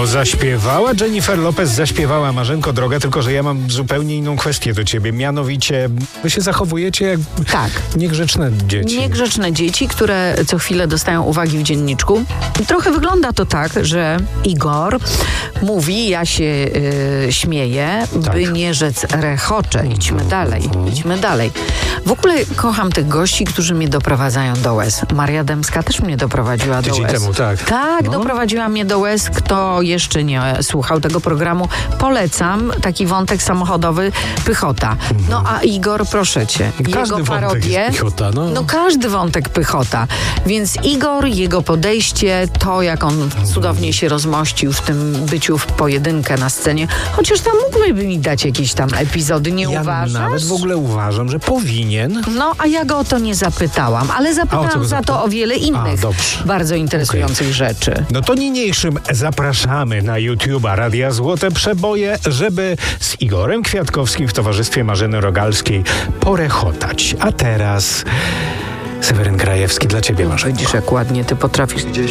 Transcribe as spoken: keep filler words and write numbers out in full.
No zaśpiewała Jennifer Lopez, zaśpiewała Marzenko droga, tylko że ja mam zupełnie inną kwestię do ciebie. Mianowicie, wy się zachowujecie jak tak. niegrzeczne dzieci. Niegrzeczne dzieci, które co chwilę dostają uwagi w dzienniczku. I trochę wygląda to tak, że Igor mówi, ja się yy, śmieję, tak. by nie rzec rechocze. Idźmy dalej, idźmy dalej. W ogóle kocham tych gości, którzy mnie doprowadzają do łez. Maria Dębska też mnie doprowadziła Tydzień do łez. temu, tak. Tak, no. doprowadziła mnie do łez. Kto jeszcze nie słuchał tego programu, polecam. Taki wątek samochodowy, pychota. No a Igor, proszę cię, każdy jego parodię. Jest pychota, no. no każdy wątek pychota. Więc Igor, jego podejście, to jak on cudownie się rozmościł w tym byciu w pojedynkę na scenie. Chociaż tam mógłby mi dać jakieś tam epizody, nie ja uważasz? Nawet w ogóle uważam, że powinien. No, a ja go o to nie zapytałam, ale zapytałam za to o wiele innych a, bardzo interesujących okay. rzeczy. No to niniejszym zapraszamy na YouTube'a Radia Złote Przeboje, żeby z Igorem Kwiatkowskim w towarzystwie Marzeny Rogalskiej porechotać. A teraz Seweryn Krajewski dla ciebie, Marzenko. Widzisz, jak ładnie ty potrafisz.